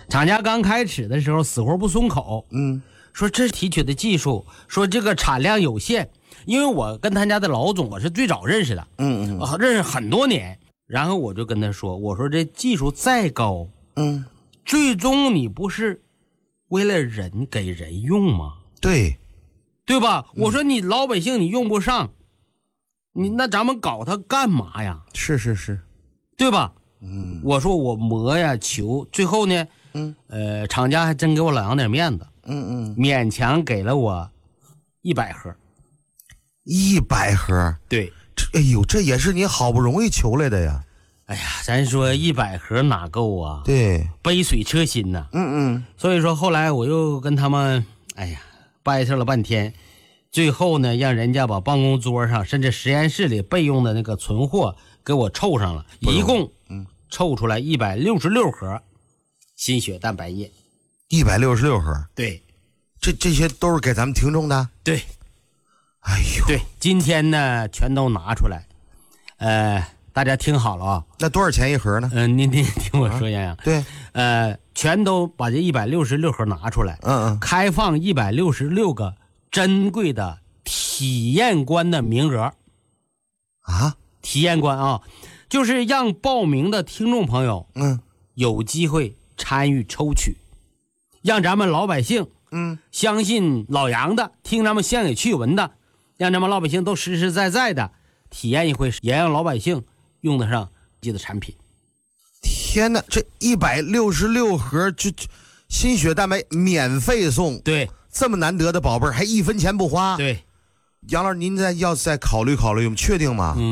厂家刚开始的时候死活不松口，说这提取的技术，说这个产量有限。因为我跟他家的老总我是最早认识的，认识很多年。然后我就跟他说，我说这技术再高，最终你不是为了人给人用吗？对吧？我说你老百姓你用不上，你那咱们搞它干嘛呀？ 是， 对吧？我说我磨呀求，最后呢，厂家还真给我老杨点面子，勉强给了我100盒。 100盒， 对， 哎呦，这也是你好不容易求来的呀。 哎呀，咱说100盒哪够啊？ 对， 杯水车薪呐。所以说后来我又跟他们，哎呀，掰扯了半天，最后呢，让人家把办公桌上甚至实验室里备用的那个存货给我凑上了，一共凑出来166盒心血蛋白液。 166盒， 对， 这些都是给咱们听众的。 对。 哎呦， 对，今天呢全都拿出来，大家听好了啊。 那多少钱一盒呢？ 您听我说，洋洋。 对， 全都把这166盒拿出来，开放166个珍贵的体验官的名额。 啊， 体验官啊，就是让报名的听众朋友，有机会参与抽取，让咱们老百姓，相信老杨的，听咱们县委趣闻的。让咱们老百姓都实实在在的体验一回，也让老百姓用得上自己的产品。 天哪，这166盒就心血蛋白免费送， 对， 这么难得的宝贝儿还1分钱不花。 对， 杨老师，您要再考虑考虑，确定吗？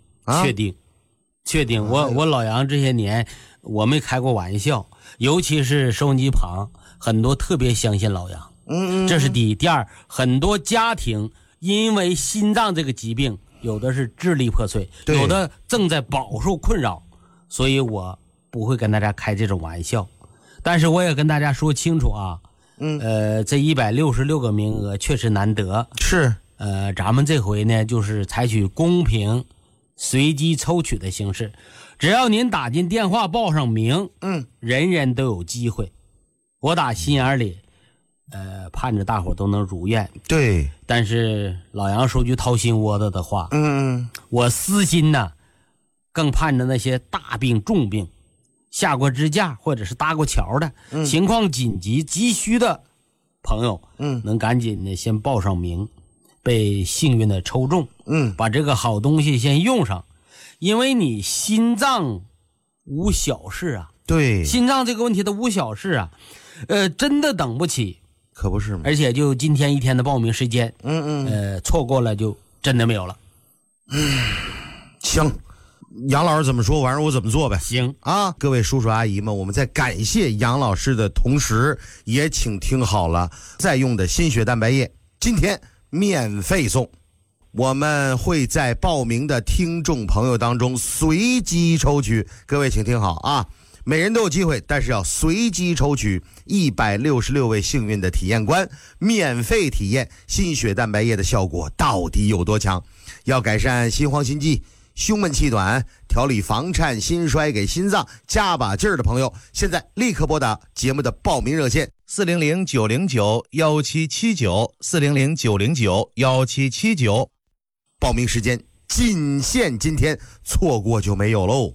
确定。我老杨这些年我没开过玩笑，尤其是收音机旁很多特别相信老杨。这是第一。第二，很多家庭因为心脏这个疾病，有的是支离破碎，有的正在饱受困扰，所以我不会跟大家开这种玩笑。但是我也跟大家说清楚啊，这166个名额确实难得。 是， 咱们这回呢就是采取公平随机抽取的形式，只要您打进电话报上名，人人都有机会。我打心眼里盼着大伙都能如愿。 对， 但是老杨说句掏心窝子的话，我私心呢更盼着那些大病重病下过支架或者是搭过桥的，情况紧急急需的朋友，能赶紧的先报上名，被幸运的抽中，把这个好东西先用上。因为你心脏无小事啊， 对， 心脏这个问题的无小事啊，真的等不起。 可不是吗？ 而且就今天一天的报名时间，错过了就真的没有了。 行，杨老师怎么说，晚上我怎么做呗。 行啊，各位叔叔阿姨们，我们在感谢杨老师的同时，也请听好了，在用的心血蛋白液今天免费送。我们会在报名的听众朋友当中随机抽取，各位请听好啊，每人都有机会，但是要随机抽取166位幸运的体验官，免费体验心血蛋白液的效果到底有多强。要改善心慌心悸、胸闷气短，调理房颤心衰，给心脏加把劲儿的朋友，现在立刻拨打节目的报名热线400-909-1779 400-909-1779，报名时间仅限今天，错过就没有喽。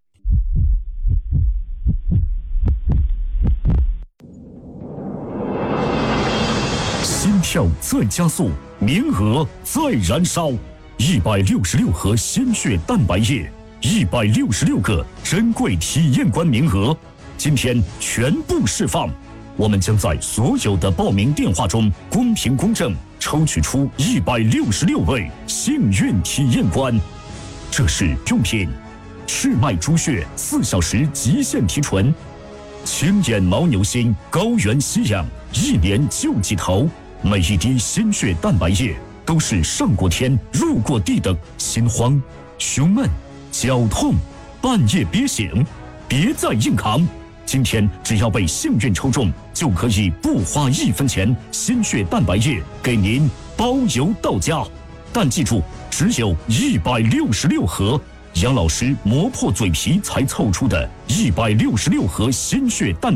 心跳在加速，名额在燃烧。166盒鲜血蛋白液，166个珍贵体验官名额，今天全部释放。我们将在所有的报名电话中公平公正抽取出166位幸运体验官。这是用品：赤麦猪血4小时极限提纯，青眼牦牛心高原吸氧，1年救几头。每一滴鲜血蛋白液都是上过天入过地的心慌、胸闷、绞痛、半夜憋醒，别再硬扛。今天只要被幸运抽中，就可以不花1分钱，鲜血蛋白液给您包邮到家。但记住，只有166盒，杨老师磨破嘴皮才凑出的166盒鲜血蛋白液。